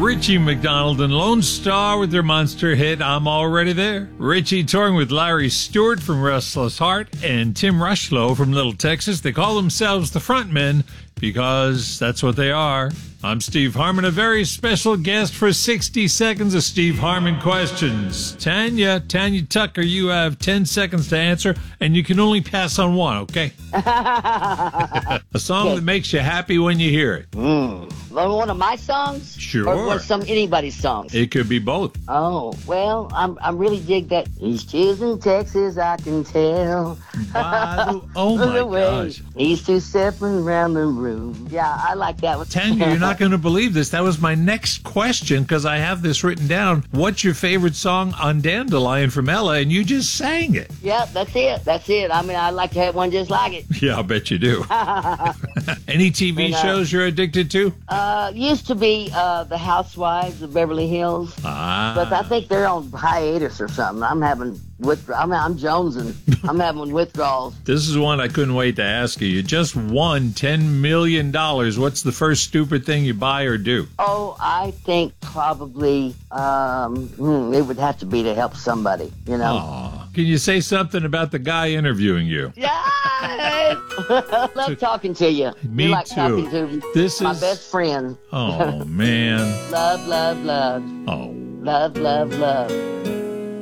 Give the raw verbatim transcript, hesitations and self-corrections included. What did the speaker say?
Richie McDonald and Lone Star with their monster hit, I'm Already There. Richie touring with Larry Stewart from Restless Heart and Tim Rushlow from Little Texas. They call themselves the Frontmen because that's what they are. I'm Steve Harmon, a very special guest for sixty seconds of Steve Harmon questions. Tanya, Tanya Tucker, you have ten seconds to answer, and you can only pass on one, okay? A song Okay. that makes you happy when you hear it. Mm. One of my songs? Sure. Or one some anybody's songs? It could be both. Oh, well, I'm I really dig that. He's choosing Texas, I can tell. By the- oh, my The way gosh. He's two stepping around the room. Yeah, I like that one. Tanya, you're not going to believe this. That was my next question because I have this written down. What's your favorite song on Dandelion from Ella? And you just sang it. Yep, that's it. That's it. I mean, I'd like to have one just like it. Yeah, I'll bet you do. Any T V And, uh, shows you're addicted to? Uh, used to be uh, the Housewives of Beverly Hills, Ah. but I think they're on hiatus or something. I'm having withdraw. I'm, I'm jonesing. I'm having withdrawals. This is one I couldn't wait to ask you. You just won ten million dollars. What's the first stupid thing you buy or do? Oh, I think probably um, hmm, it would have to be to help somebody. You know. Aw. Can you say something about the guy interviewing you? Yeah, love talking to you. Me you like too. talking to This my is- best friend. Oh, man. Love, love, love, Oh. love, love, love.